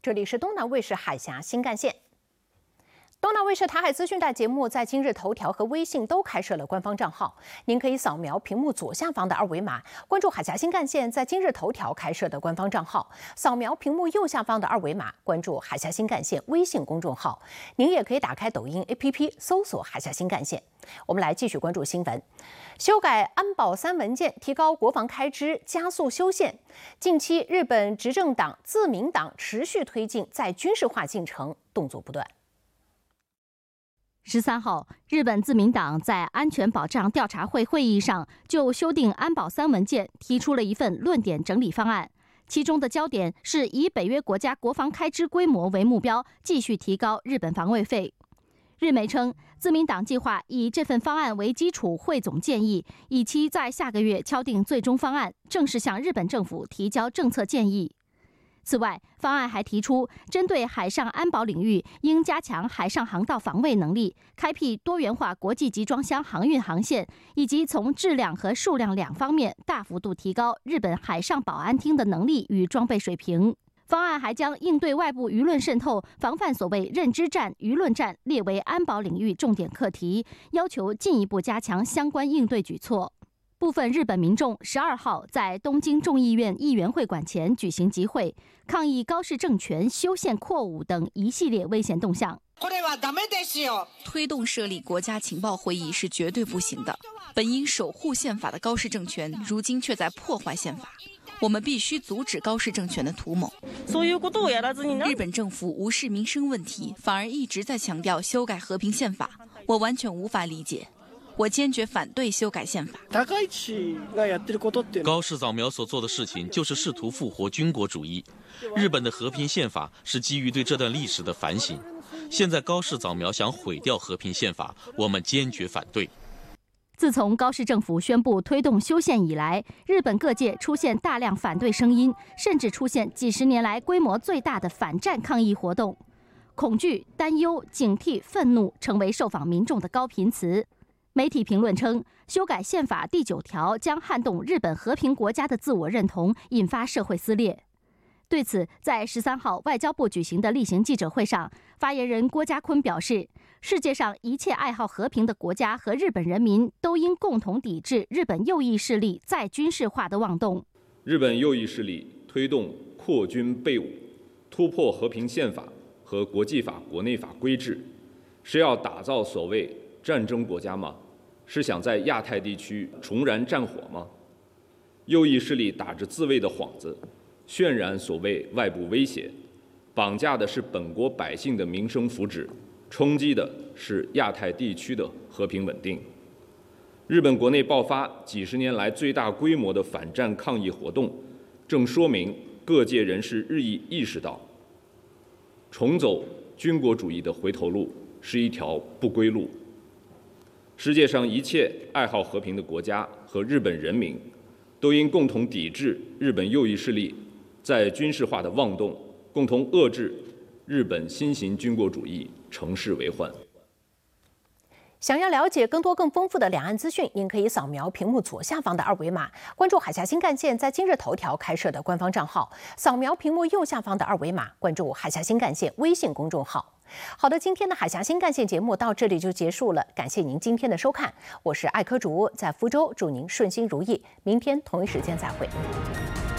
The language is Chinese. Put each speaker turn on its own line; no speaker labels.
这里是东南卫视海峡新干线。东南卫视台海资讯带节目在今日头条和微信都开设了官方账号，您可以扫描屏幕左下方的二维码，关注海峡新干线在今日头条开设的官方账号；扫描屏幕右下方的二维码，关注海峡新干线微信公众号。您也可以打开抖音 APP 搜索海峡新干线。我们来继续关注新闻。修改安保3文件，提高国防开支，加速修宪。近期，日本执政党自民党持续推进再军事化进程，动作不断。
13号，日本自民党在安全保障调查会会议上就修订安保3文件提出了一份论点整理方案，其中的焦点是以北约国家国防开支规模为目标，继续提高日本防卫费。日媒称，自民党计划以这份方案为基础汇总建议，以期在下个月敲定最终方案，正式向日本政府提交政策建议。此外，方案还提出，针对海上安保领域，应加强海上航道防卫能力，开辟多元化国际集装箱航运航线，以及从质量和数量2方面大幅度提高日本海上保安厅的能力与装备水平。方案还将应对外部舆论渗透、防范所谓认知战、舆论战列为安保领域重点课题，要求进一步加强相关应对举措。部分日本民众12号在东京众议院议员会馆前举行集会，抗议高市政权修宪扩武等一系列危险动向。
推动设立国家情报会议是绝对不行的。本应守护宪法的高市政权，如今却在破坏宪法。我们必须阻止高市政权的图谋。日本政府无视民生问题，反而一直在强调修改和平宪法，我完全无法理解。我坚决反对修改宪法。
高市早苗所做的事情就是试图复活军国主义。日本的和平宪法是基于对这段历史的反省。现在高市早苗想毁掉和平宪法，我们坚决反对。
自从高市政府宣布推动修宪以来，日本各界出现大量反对声音，甚至出现几十年来规模最大的反战抗议活动。恐惧、担忧、警惕、愤怒成为受访民众的高频词。媒体评论称，修改宪法第9条将撼动日本和平国家的自我认同，引发社会撕裂。对此，在13号外交部举行的例行记者会上，发言人郭家坤表示，世界上一切爱好和平的国家和日本人民都应共同抵制日本右翼势力再军事化的妄动。
日本右翼势力推动扩军备武，突破和平宪法和国际法、国内法规制，是要打造所谓战争国家吗？是想在亚太地区重燃战火吗？右翼势力打着自卫的幌子，渲染所谓外部威胁，绑架的是本国百姓的民生福祉，冲击的是亚太地区的和平稳定。日本国内爆发几十年来最大规模的反战抗议活动，正说明各界人士日益意识到，重走军国主义的回头路是一条不归路。世界上一切爱好和平的国家和日本人民都应共同抵制日本右翼势力在军事化的妄动，共同遏制日本新型军国主义乘势为患。
想要了解更多更丰富的两岸资讯，您可以扫描屏幕左下方的二维码，关注海峡新干线在今日头条开设的官方账号；扫描屏幕右下方的二维码，关注海峡新干线微信公众号。好的，今天的海峡新干线节目到这里就结束了，感谢您今天的收看，我是艾科主，在福州，祝您顺心如意，明天同一时间再会。